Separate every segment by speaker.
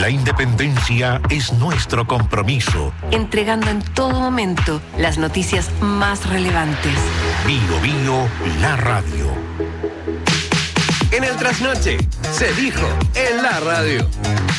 Speaker 1: La independencia es nuestro compromiso.
Speaker 2: Entregando en todo momento las noticias más relevantes.
Speaker 1: Bio Bio, la radio.
Speaker 3: En el trasnoche, se dijo en la radio.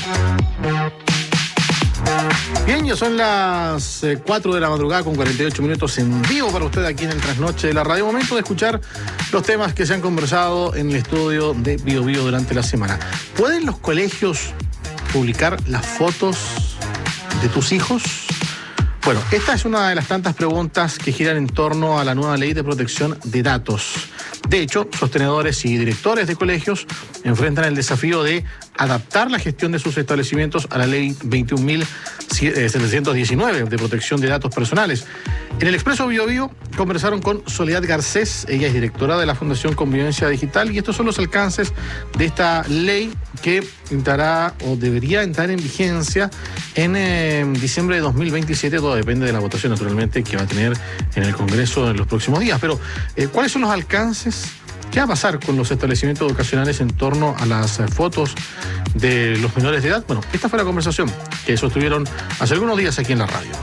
Speaker 4: Bien, ya son las 4 de la madrugada con 48 minutos en vivo para usted aquí en el trasnoche de la radio. Momento de escuchar los temas que se han conversado en el estudio de Bio Bio durante la semana. ¿Pueden los colegios publicar las fotos de tus hijos? Bueno, esta es una de las tantas preguntas que giran en torno a la nueva ley de protección de datos. De hecho, sostenedores y directores de colegios enfrentan el desafío de adaptar la gestión de sus establecimientos a la ley 21.719 de protección de datos personales. En el Expreso Bio Bio conversaron con Soledad Garcés, ella es directora de la Fundación Convivencia Digital, y estos son los alcances de esta ley que entrará o debería entrar en vigencia en diciembre de 2027. Todo depende de la votación, naturalmente, que va a tener en el Congreso en los próximos días. Pero, ¿cuáles son los alcances? ¿Qué va a pasar con los establecimientos educacionales en torno a las fotos de los menores de edad? Bueno, esta fue la conversación que sostuvieron hace algunos días aquí en la radio.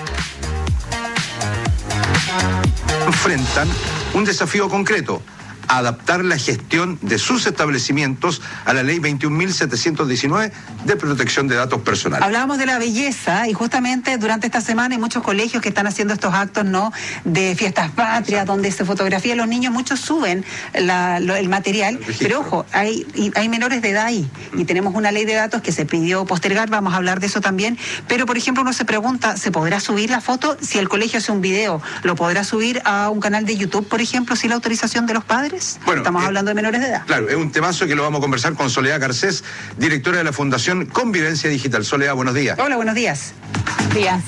Speaker 5: Enfrentan un desafío concreto: adaptar la gestión de sus establecimientos a la ley 21.719 de protección de datos personales.
Speaker 6: Hablábamos de la belleza y justamente durante esta semana hay muchos colegios que están haciendo estos actos, ¿no?, de fiestas patrias, donde se fotografía a los niños. Muchos suben el material, pero ojo, hay menores de edad ahí y tenemos una ley de datos que se pidió postergar, vamos a hablar de eso también. Pero, por ejemplo, uno se pregunta, ¿se podrá subir la foto? Si el colegio hace un video, ¿lo podrá subir a un canal de YouTube, por ejemplo, sin la autorización de los padres? Bueno, estamos hablando de menores de edad.
Speaker 5: Claro, es un temazo que lo vamos a conversar con Soledad Garcés, directora de la Fundación Convivencia Digital. Soledad, buenos días.
Speaker 6: Hola, buenos días. Días.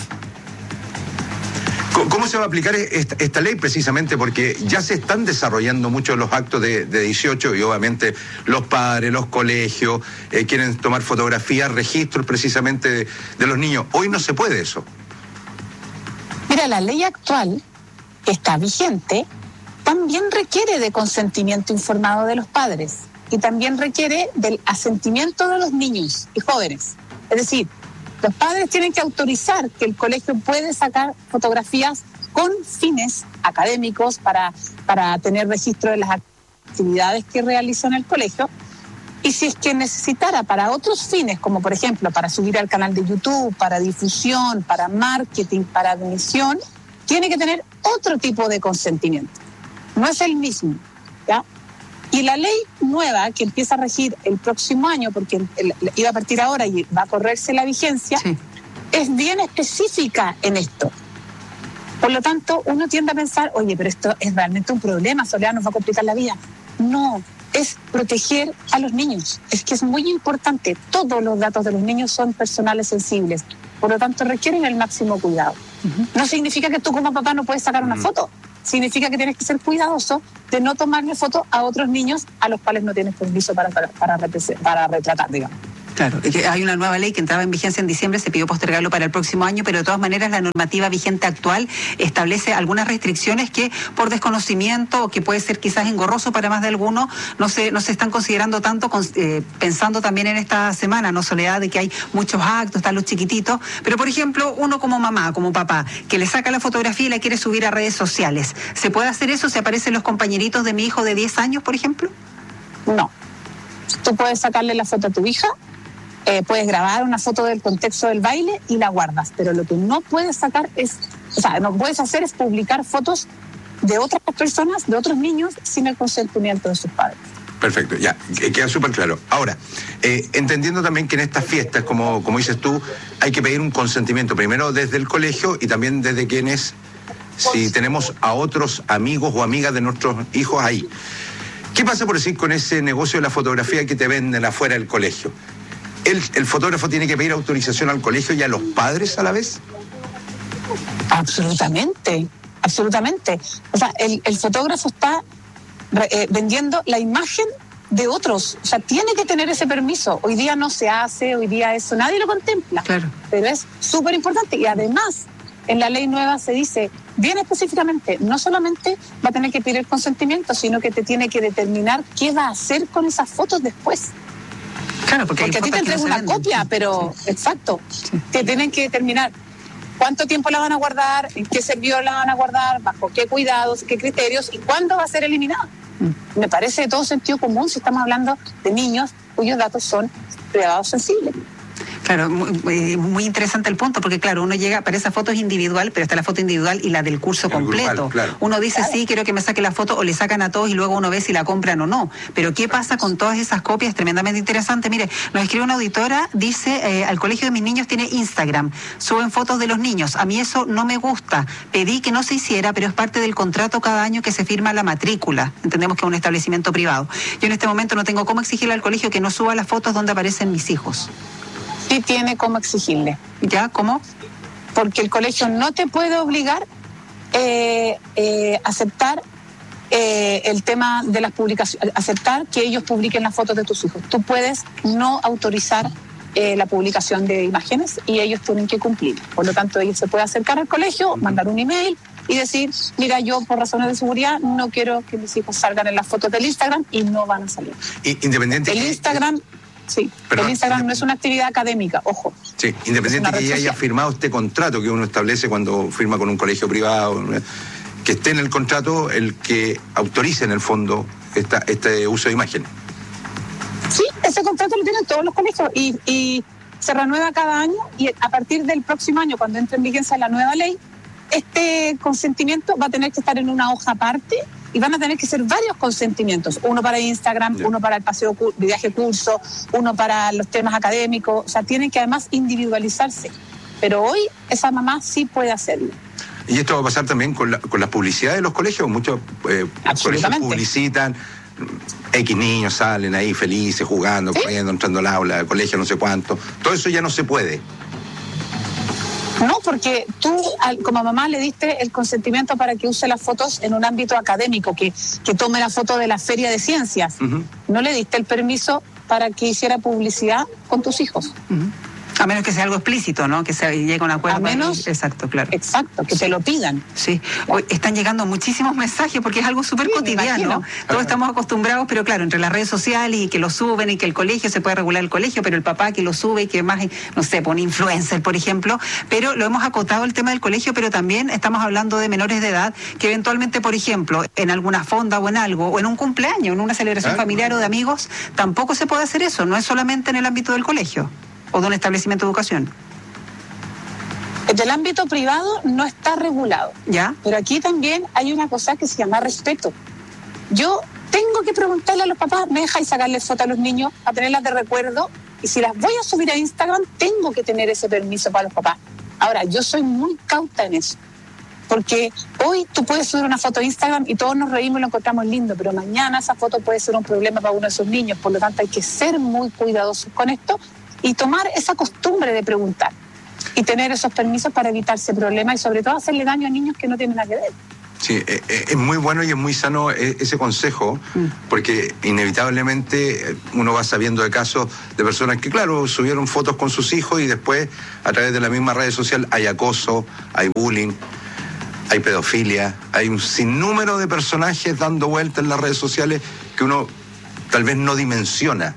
Speaker 5: ¿Cómo se va a aplicar esta ley precisamente? Porque ya se están desarrollando muchos los actos de 18 y obviamente los padres, los colegios quieren tomar fotografías, registros precisamente de los niños. Hoy no se puede eso.
Speaker 7: Mira, la ley actual que está vigente también requiere de consentimiento informado de los padres y también requiere del asentimiento de los niños y jóvenes. Es decir, los padres tienen que autorizar que el colegio puede sacar fotografías con fines académicos para tener registro de las actividades que realizó en el colegio. Y si es que necesitara para otros fines, como por ejemplo para subir al canal de YouTube, para difusión, para marketing, para admisión, tiene que tener otro tipo de consentimiento. No es el mismo, ¿ya? Y la ley nueva que empieza a regir el próximo año, porque iba a partir ahora y va a correrse la vigencia, sí, es bien específica en esto. Por lo tanto, uno tiende a pensar, oye, pero esto es realmente un problema, Soledad, nos va a complicar la vida. No, es proteger a los niños. Es que es muy importante. Todos los datos de los niños son personales sensibles. Por lo tanto, requieren el máximo cuidado. No significa que tú como papá no puedes sacar una foto. Significa que tienes que ser cuidadoso de no tomarle fotos a otros niños a los cuales no tienes permiso para retratar, digamos.
Speaker 6: Claro, hay una nueva ley que entraba en vigencia en diciembre, se pidió postergarlo para el próximo año, pero de todas maneras la normativa vigente actual establece algunas restricciones que por desconocimiento o que puede ser quizás engorroso para más de alguno, no se están considerando tanto, pensando también en esta semana, ¿no, Soledad?, de que hay muchos actos, están los chiquititos, pero por ejemplo, uno como mamá, como papá, que le saca la fotografía y la quiere subir a redes sociales, ¿se puede hacer eso si aparecen los compañeritos de mi hijo de 10 años, por ejemplo?
Speaker 7: No. Tú puedes sacarle la foto a tu hija, puedes grabar una foto del contexto del baile y la guardas, pero lo que no puedes no puedes hacer es publicar fotos de otras personas, de otros niños, sin el consentimiento de sus padres.
Speaker 5: Perfecto, ya, queda súper claro. Ahora, entendiendo también que en estas fiestas, como dices tú, hay que pedir un consentimiento, primero desde el colegio y también desde quienes, si tenemos a otros amigos o amigas de nuestros hijos ahí. ¿Qué pasa, por decir, con ese negocio de la fotografía que te venden afuera del colegio? ¿El fotógrafo tiene que pedir autorización al colegio y a los padres a la vez?
Speaker 7: Absolutamente, absolutamente. O sea, el fotógrafo está vendiendo la imagen de otros. O sea, tiene que tener ese permiso. Hoy día no se hace, hoy día eso nadie lo contempla.
Speaker 6: Claro.
Speaker 7: Pero es súper importante. Y además, en la ley nueva se dice bien específicamente, no solamente va a tener que pedir el consentimiento, sino que te tiene que determinar qué va a hacer con esas fotos después.
Speaker 6: Claro, porque
Speaker 7: a ti te entregan una copia, pero exacto, te tienen que determinar cuánto tiempo la van a guardar, en qué servidor la van a guardar, bajo qué cuidados, qué criterios y cuándo va a ser eliminada. Me parece de todo sentido común si estamos hablando de niños cuyos datos son privados sensibles.
Speaker 6: Claro, muy interesante el punto, porque claro, uno llega, para esa foto es individual, pero está la foto individual y la del curso completo.
Speaker 5: Grupal, claro.
Speaker 6: Uno dice, sí, quiero que me saque la foto, o le sacan a todos y luego uno ve si la compran o no. Pero ¿qué pasa con todas esas copias? Tremendamente interesante. Mire, nos escribe una auditora, dice, al colegio de mis niños tiene Instagram, suben fotos de los niños. A mí eso no me gusta. Pedí que no se hiciera, pero es parte del contrato cada año que se firma la matrícula. Entendemos que es un establecimiento privado. Yo en este momento no tengo cómo exigirle al colegio que no suba las fotos donde aparecen mis hijos.
Speaker 7: Sí tiene cómo exigirle.
Speaker 6: ¿Ya? ¿Cómo?
Speaker 7: Porque el colegio no te puede obligar a aceptar el tema de las publicaciones, aceptar que ellos publiquen las fotos de tus hijos. Tú puedes no autorizar la publicación de imágenes y ellos tienen que cumplir. Por lo tanto, ellos se pueden acercar al colegio, mandar un email y decir, mira, yo por razones de seguridad no quiero que mis hijos salgan en las fotos del Instagram y no van a salir.
Speaker 5: Independiente.
Speaker 7: El Instagram... Sí, pero el Instagram no es una actividad académica, ojo.
Speaker 5: Sí, independiente que ya haya firmado este contrato que uno establece cuando firma con un colegio privado, que esté en el contrato el que autorice en el fondo este uso de imagen.
Speaker 7: Sí, ese contrato lo tienen todos los colegios y se renueva cada año y a partir del próximo año, cuando entre en vigencia la nueva ley, este consentimiento va a tener que estar en una hoja aparte y van a tener que ser varios consentimientos, uno para Instagram, uno para el paseo de viaje curso, uno para los temas académicos, o sea, tienen que además individualizarse, pero hoy esa mamá sí puede hacerlo.
Speaker 5: Y esto va a pasar también con las publicidades de los colegios, muchos colegios publicitan, X niños salen ahí felices, jugando, ¿sí? Corriendo, entrando al aula, al colegio, no sé cuánto, todo eso ya no se puede.
Speaker 7: No, porque tú como mamá le diste el consentimiento para que use las fotos en un ámbito académico, que tome la foto de la feria de ciencias. Uh-huh. No le diste el permiso para que hiciera publicidad con tus hijos.
Speaker 6: Uh-huh. A menos que sea algo explícito, ¿no? Que se llegue a un acuerdo.
Speaker 7: A menos,
Speaker 6: exacto, claro.
Speaker 7: Exacto, que te lo pidan.
Speaker 6: Sí. Hoy están llegando muchísimos mensajes porque es algo súper cotidiano. Todos estamos acostumbrados, pero claro, entre las redes sociales y que lo suben y que el colegio, se puede regular el colegio, pero el papá que lo sube y que más, no sé, pone influencer, por ejemplo. Pero lo hemos acotado el tema del colegio, pero también estamos hablando de menores de edad que eventualmente, por ejemplo, en alguna fonda o en algo, o en un cumpleaños, en una celebración familiar o de amigos, tampoco se puede hacer eso. No es solamente en el ámbito del colegio o de un establecimiento de educación.
Speaker 7: El ámbito privado no está regulado.
Speaker 6: ¿Ya?
Speaker 7: Pero aquí también hay una cosa que se llama respeto. Yo tengo que preguntarle a los papás, ¿me dejáis sacarles fotos a los niños, a tenerlas de recuerdo? Y si las voy a subir a Instagram, tengo que tener ese permiso para los papás. Ahora, yo soy muy cauta en eso. Porque hoy tú puedes subir una foto a Instagram y todos nos reímos y lo encontramos lindo, pero mañana esa foto puede ser un problema para uno de esos niños. Por lo tanto, hay que ser muy cuidadosos con esto y tomar esa costumbre de preguntar y tener esos permisos para evitarse problemas y sobre todo hacerle daño a niños que no tienen nada que ver.
Speaker 5: Sí, es muy bueno y es muy sano ese consejo, porque inevitablemente uno va sabiendo de casos de personas que, claro, subieron fotos con sus hijos y después a través de la misma red social hay acoso, hay bullying, hay pedofilia, hay un sinnúmero de personajes dando vueltas en las redes sociales que uno tal vez no dimensiona.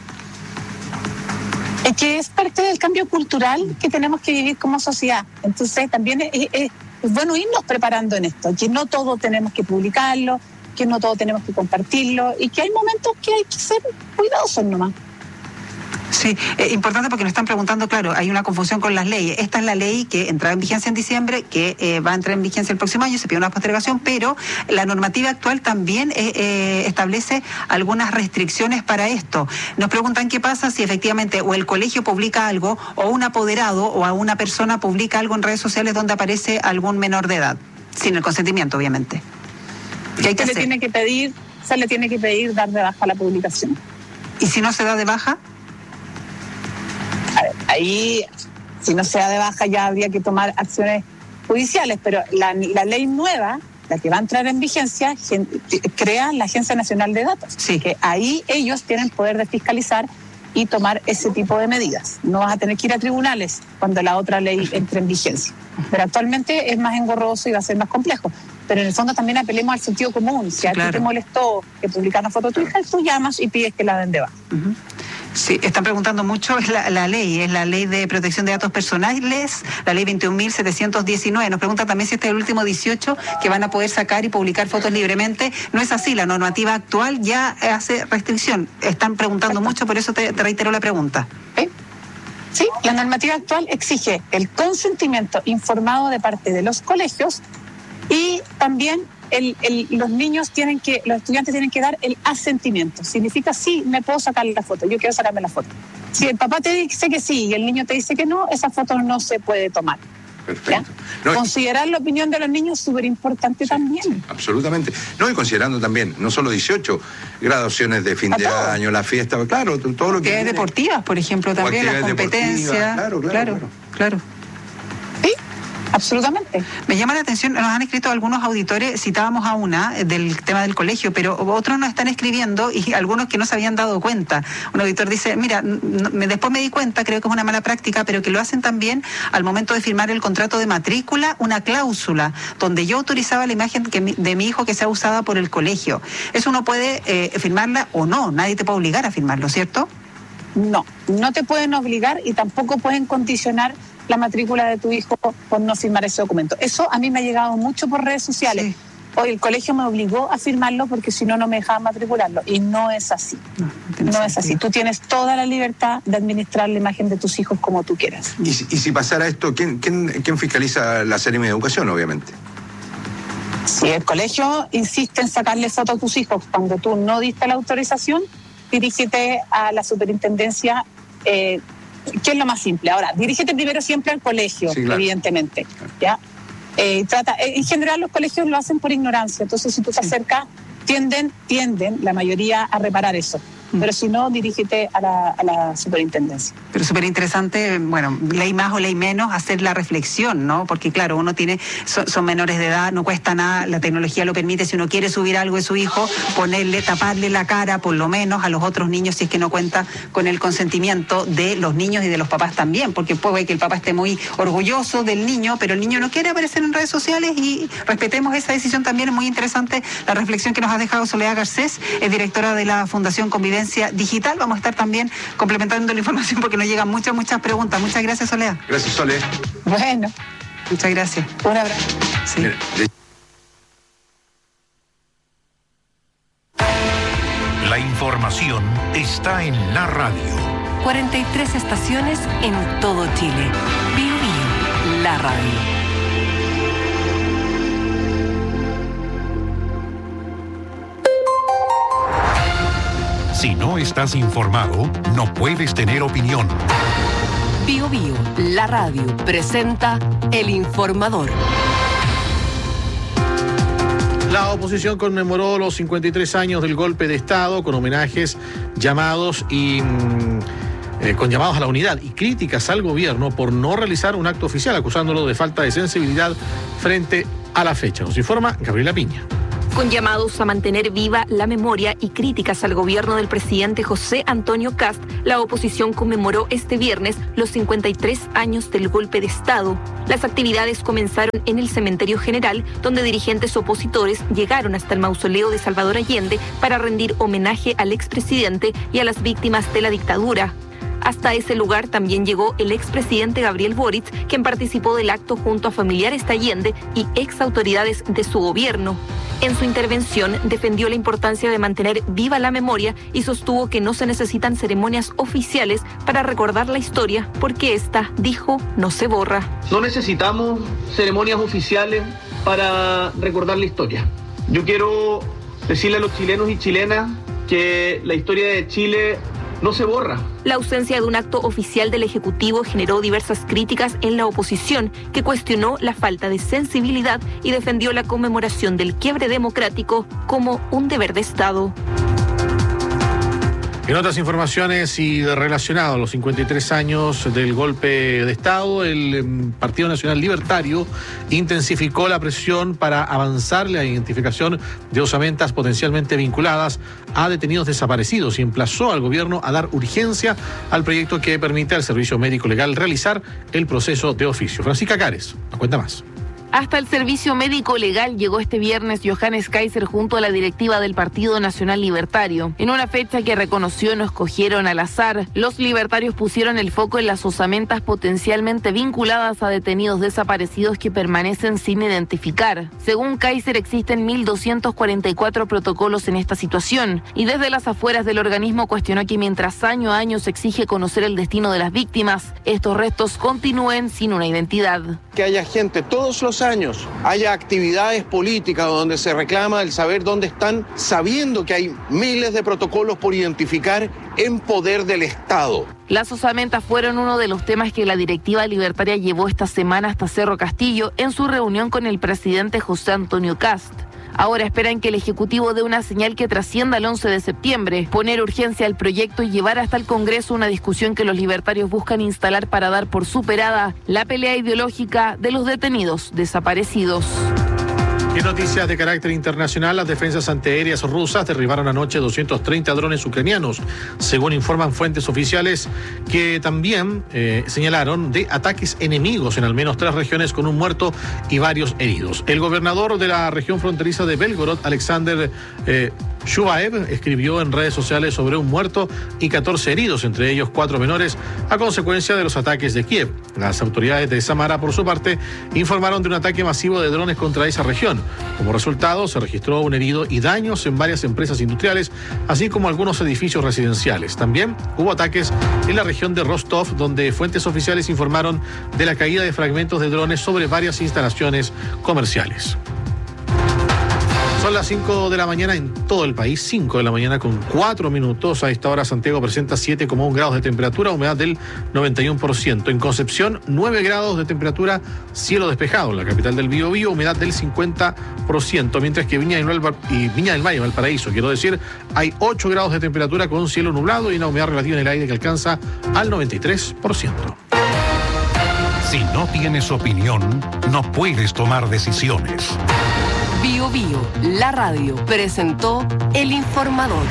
Speaker 7: Es que es parte del cambio cultural que tenemos que vivir como sociedad. Entonces también es bueno irnos preparando en esto, que no todo tenemos que publicarlo, que no todo tenemos que compartirlo y que hay momentos que hay que ser cuidadosos nomás.
Speaker 6: Sí, importante porque nos están preguntando, claro, hay una confusión con las leyes. Esta es la ley que entraba en vigencia en diciembre, que va a entrar en vigencia el próximo año, se pide una postergación, pero la normativa actual también establece algunas restricciones para esto. Nos preguntan qué pasa si efectivamente o el colegio publica algo o un apoderado o a una persona publica algo en redes sociales donde aparece algún menor de edad, sin el consentimiento, obviamente. ¿Qué hay que hacer?
Speaker 7: Se le tiene que pedir dar de baja la publicación.
Speaker 6: ¿Y si no se da de baja?
Speaker 7: A ver, ahí, si no se da de baja, ya habría que tomar acciones judiciales, pero la ley nueva, la que va a entrar en vigencia, crea la Agencia Nacional de Datos.
Speaker 6: Sí.
Speaker 7: Que ahí ellos tienen poder de fiscalizar y tomar ese tipo de medidas. No vas a tener que ir a tribunales cuando la otra ley entre en vigencia. Pero actualmente es más engorroso y va a ser más complejo. Pero en el fondo también apelemos al sentido común. Si a ti te molestó que publicaran foto de tu hija, tú llamas y pides que la den de baja.
Speaker 6: Sí, están preguntando mucho, es la ley de protección de datos personales, la ley 21.719. Nos preguntan también si este es el último 18 que van a poder sacar y publicar fotos libremente. No es así, la normativa actual ya hace restricción. Están preguntando mucho, por eso te reitero la pregunta.
Speaker 7: Sí, la normativa actual exige el consentimiento informado de parte de los colegios y también los estudiantes tienen que dar el asentimiento. Significa, sí, me puedo sacar la foto, yo quiero sacarme la foto. Si el papá te dice que sí y el niño te dice que no, esa foto no se puede tomar.
Speaker 5: Perfecto. No,
Speaker 7: considerar la opinión de los niños es súper importante también.
Speaker 5: Sí, absolutamente. No, y considerando también, no solo 18, graduaciones de fin de año, la fiesta, claro, todo lo que...
Speaker 6: Actividades deportivas, por ejemplo, también, las competencias. Claro.
Speaker 7: Sí, absolutamente.
Speaker 6: Me llama la atención, nos han escrito algunos auditores, citábamos a una del tema del colegio, pero otros nos están escribiendo y algunos que no se habían dado cuenta. Un auditor dice, mira, después me di cuenta, creo que es una mala práctica, pero que lo hacen también al momento de firmar el contrato de matrícula, una cláusula donde yo autorizaba la imagen de mi hijo que sea usada por el colegio. Eso uno puede firmarla o no, nadie te puede obligar a firmarlo, ¿cierto?
Speaker 7: No te pueden obligar y tampoco pueden condicionar la matrícula de tu hijo por no firmar ese documento. Eso a mí me ha llegado mucho por redes sociales. Sí. Hoy el colegio me obligó a firmarlo porque si no, no me dejaban matricularlo. Y no es así. No es así. Tú tienes toda la libertad de administrar la imagen de tus hijos como tú quieras.
Speaker 5: Y si pasara esto, ¿quién fiscaliza la Seremi de Educación, obviamente?
Speaker 7: Si el colegio insiste en sacarle fotos a tus hijos cuando tú no diste la autorización, dirígete a la superintendencia, que es lo más simple. Ahora, dirígete primero siempre al colegio, sí, claro, evidentemente. ¿Ya? En general los colegios lo hacen por ignorancia, entonces si tú te acercas, tienden la mayoría a reparar eso. Pero si no, dirígete a la superintendencia.
Speaker 6: Pero súper interesante, bueno, ley más o ley menos, hacer la reflexión, ¿no? Porque claro, uno son menores de edad, no cuesta nada, la tecnología lo permite, si uno quiere subir algo de su hijo, taparle la cara, por lo menos, a los otros niños, si es que no cuenta con el consentimiento de los niños y de los papás también, porque puede que el papá esté muy orgulloso del niño, pero el niño no quiere aparecer en redes sociales y respetemos esa decisión también. Es muy interesante la reflexión que nos ha dejado Soledad Garcés, es directora de la Fundación Convivencia Digital. Vamos a estar también complementando la información porque nos llegan muchas preguntas. Muchas gracias, Soledad.
Speaker 5: Gracias, Soledad.
Speaker 7: Bueno.
Speaker 6: Muchas gracias.
Speaker 7: Un abrazo.
Speaker 6: Sí.
Speaker 1: La información está en la radio.
Speaker 2: 43 estaciones en todo Chile. Bio Bio, la radio.
Speaker 1: Si no estás informado, no puedes tener opinión.
Speaker 2: Bio Bio, la radio, presenta El Informador.
Speaker 4: La oposición conmemoró los 53 años del golpe de Estado con homenajes, llamados con llamados a la unidad y críticas al gobierno por no realizar un acto oficial, acusándolo de falta de sensibilidad frente a la fecha. Nos informa Gabriela Piña.
Speaker 8: Con llamados a mantener viva la memoria y críticas al gobierno del presidente José Antonio Kast, la oposición conmemoró este viernes los 53 años del golpe de Estado. Las actividades comenzaron en el Cementerio General, donde dirigentes opositores llegaron hasta el mausoleo de Salvador Allende para rendir homenaje al expresidente y a las víctimas de la dictadura. Hasta ese lugar también llegó el expresidente Gabriel Boric, quien participó del acto junto a familiares de Allende y exautoridades de su gobierno. En su intervención defendió la importancia de mantener viva la memoria y sostuvo que no se necesitan ceremonias oficiales para recordar la historia, porque esta, dijo, no se borra.
Speaker 9: No necesitamos ceremonias oficiales para recordar la historia. Yo quiero decirle a los chilenos y chilenas que la historia de Chile no se borra.
Speaker 8: La ausencia de un acto oficial del Ejecutivo generó diversas críticas en la oposición, que cuestionó la falta de sensibilidad y defendió la conmemoración del quiebre democrático como un deber de Estado.
Speaker 4: En otras informaciones y relacionado a los 53 años del golpe de Estado, el Partido Nacional Libertario intensificó la presión para avanzar la identificación de osamentas potencialmente vinculadas a detenidos desaparecidos y emplazó al gobierno a dar urgencia al proyecto que permite al Servicio Médico Legal realizar el proceso de oficio. Francisca Cares nos cuenta más.
Speaker 8: Hasta el servicio médico legal llegó este viernes Johannes Kaiser junto a la directiva del Partido Nacional Libertario. En una fecha que reconoció no escogieron al azar, los libertarios pusieron el foco en las osamentas potencialmente vinculadas a detenidos desaparecidos que permanecen sin identificar. Según Kaiser, existen 1.244 protocolos en esta situación, y desde las afueras del organismo cuestionó que mientras año a año se exige conocer el destino de las víctimas, estos restos continúen sin una identidad.
Speaker 10: Que haya gente todos los años, haya actividades políticas donde se reclama el saber dónde están, sabiendo que hay miles de protocolos por identificar en poder del Estado.
Speaker 8: Las osamentas fueron uno de los temas que la directiva libertaria llevó esta semana hasta Cerro Castillo en su reunión con el presidente José Antonio Kast. Ahora esperan que el Ejecutivo dé una señal que trascienda el 11 de septiembre, poner urgencia al proyecto y llevar hasta el Congreso una discusión que los libertarios buscan instalar para dar por superada la pelea ideológica de los detenidos desaparecidos.
Speaker 4: En noticias de carácter internacional, las defensas antiaéreas rusas derribaron anoche 230 drones ucranianos, según informan fuentes oficiales que también señalaron de ataques enemigos en al menos 3 regiones con un muerto y varios heridos. El gobernador de la región fronteriza de Belgorod, Alexander Shubaev, escribió en redes sociales sobre un muerto y 14 heridos, entre ellos 4 menores, a consecuencia de los ataques de Kiev. Las autoridades de Samara, por su parte, informaron de un ataque masivo de drones contra esa región. Como resultado, se registró un herido y daños en varias empresas industriales, así como algunos edificios residenciales. También hubo ataques en la región de Rostov, donde fuentes oficiales informaron de la caída de fragmentos de drones sobre varias instalaciones comerciales. Son las 5 de la mañana en todo el país, 5 de la mañana con 4 minutos. A esta hora Santiago presenta 7,1 grados de temperatura, humedad del 91%. En Concepción, 9 grados de temperatura, cielo despejado. En la capital del Biobío, humedad del 50%. Mientras que Viña del Valle, Valparaíso, quiero decir, hay 8 grados de temperatura con cielo nublado y una humedad relativa en el aire que alcanza al 93%.
Speaker 1: Si no tienes opinión, no puedes tomar decisiones.
Speaker 2: Bio Bio, la radio, presentó El Informador.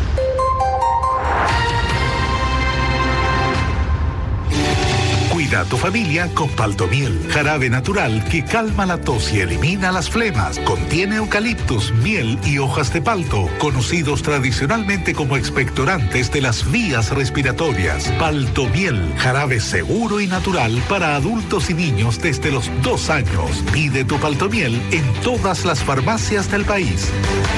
Speaker 11: Cuida a tu familia con Paltomiel, jarabe natural que calma la tos y elimina las flemas. Contiene eucaliptus, miel y hojas de palto, conocidos tradicionalmente como expectorantes de las vías respiratorias. Paltomiel, jarabe seguro y natural para adultos y niños desde los 2 años. Pide tu Paltomiel en todas las farmacias del país.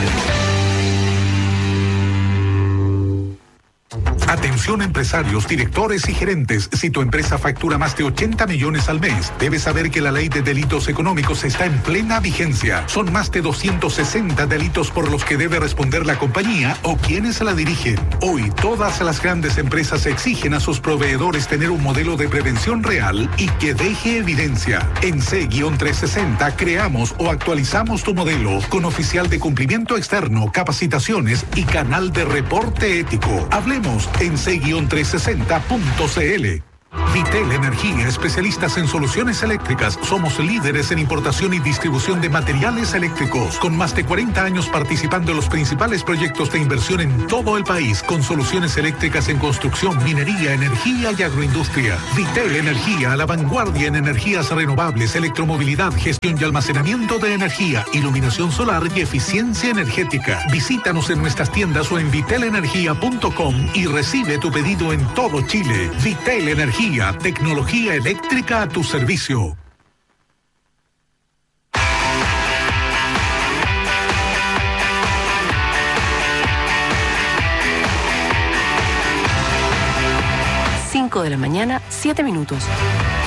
Speaker 11: Atención empresarios, directores y gerentes. Si tu empresa factura más de 80 millones al mes, debes saber que la ley de delitos económicos está en plena vigencia. Son más de 260 delitos por los que debe responder la compañía o quienes la dirigen. Hoy, todas las grandes empresas exigen a sus proveedores tener un modelo de prevención real y que deje evidencia. En C-360 creamos o actualizamos tu modelo con oficial de cumplimiento externo, capacitaciones y canal de reporte ético. Hablemos en c-360.cl. Vitel Energía, especialistas en soluciones eléctricas. Somos líderes en importación y distribución de materiales eléctricos, con más de 40 años participando en los principales proyectos de inversión en todo el país, con soluciones eléctricas en construcción, minería, energía y agroindustria. Vitel Energía, a la vanguardia en energías renovables, electromovilidad, gestión y almacenamiento de energía, iluminación solar y eficiencia energética. Visítanos en nuestras tiendas o en vitelenergia.com y recibe tu pedido en todo Chile. Vitel Energía, tecnología eléctrica a tu servicio.
Speaker 2: De la mañana, 7 minutos.